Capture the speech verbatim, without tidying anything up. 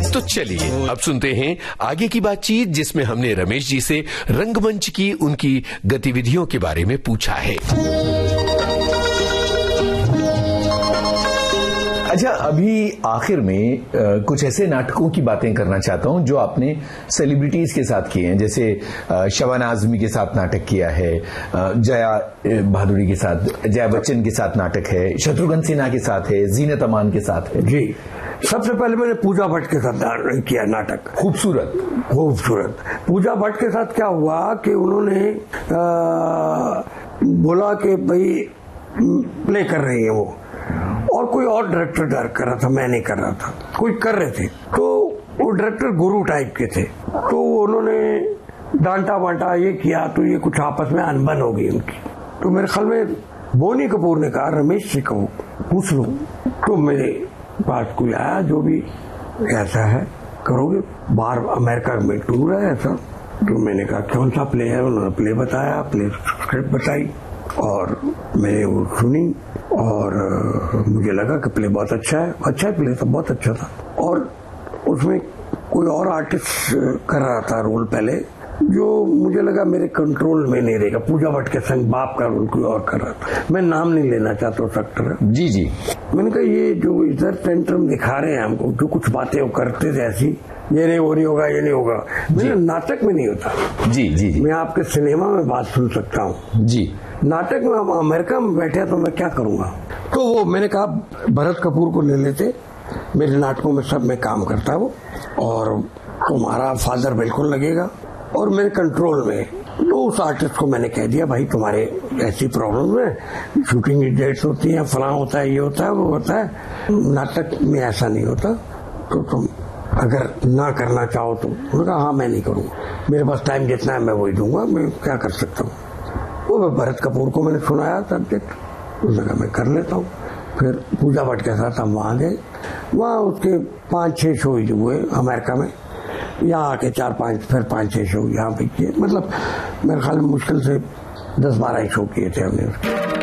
तो चलिए अब सुनते हैं आगे की बातचीत, जिसमें हमने रमेश जी से रंगमंच की उनकी गतिविधियों के बारे में पूछा है। अच्छा, अभी आखिर में आ, कुछ ऐसे नाटकों की बातें करना चाहता हूं जो आपने सेलिब्रिटीज के साथ किए हैं, जैसे शबाना आजमी के साथ नाटक किया है, जया भादुड़ी के साथ, जया बच्चन के साथ नाटक है, शत्रुघ्न सिन्हा के साथ है, जीनत अमान के साथ है। जी, सबसे पहले मैंने पूजा भट्ट के साथ किया नाटक। खूबसूरत खूबसूरत पूजा भट्ट के साथ क्या हुआ कि उन्होंने आ, बोला कि भाई प्ले कर रही है वो, और कोई और डायरेक्टर डायरेक्ट कर रहा था, मैं नहीं कर रहा था, कोई कर रहे थे। तो वो डायरेक्टर गुरु टाइप के थे, तो उन्होंने डांटा बांटा, ये किया, तो ये कुछ आपस में अनबन हो गई उनकी। तो मेरे ख्याल में बोनी कपूर ने कहा रमेश से कहो पूछ लो। तो मेरे पास कोई आया, जो भी ऐसा है करोगे, बाहर अमेरिका में टूर है ऐसा। तो मैंने कहा कौन सा प्ले है, उन्होंने प्ले बताया, प्ले स्क्रिप्ट बताई और मैंने वो सुनी और मुझे लगा कि प्ले बहुत अच्छा है। अच्छा है प्ले, तो बहुत अच्छा था। और उसमें कोई और आर्टिस्ट कर रहा था रोल पहले, जो मुझे लगा मेरे कंट्रोल में नहीं रहेगा। पूजा भट्ट के संग बाप का रोल कोई और कर रहा था, मैं नाम नहीं लेना चाहता उस एक्टर। जी जी। मैंने कहा ये जो इधर टेंट्रम दिखा रहे हैं हमको, जो कुछ बातें वो करते थे ऐसी, ये नहीं वो नहीं होगा, ये नहीं होगा, मेरे नाटक में नहीं होता। जी जी जी। मैं आपके सिनेमा में बात सुन सकता हूँ जी, नाटक में हम अमेरिका में बैठे तो मैं क्या करूंगा। तो वो मैंने कहा भरत कपूर को ले लेते, मेरे नाटकों में सब में काम करता है वो, और तुम्हारा फादर बिल्कुल लगेगा और मेरे कंट्रोल में। तो उस आर्टिस्ट को मैंने कह दिया भाई तुम्हारे ऐसी प्रॉब्लम है, शूटिंग की डेट्स होती हैं, फलां होता है, ये होता है, वो होता है, नाटक में ऐसा नहीं होता, तो तुम अगर ना करना चाहो तो। उन्होंने कहा हाँ मैं नहीं करूँगा, मेरे पास टाइम जितना है मैं वही दूंगा, मैं क्या कर सकता हूँ। वो भरत कपूर को मैंने सुनाया सब्जेक्ट, उसने कहा मैं कर लेता हूँ। फिर पूजा भट्ट के साथ हम वहाँ गए, वहाँ उसके पाँच छः शो हुए अमेरिका में, यहाँ आके चार पाँच, फिर पाँच छः शो यहाँ पे किए। मतलब मेरे ख्याल में मुश्किल से दस बारह शो किए थे हमने उसके।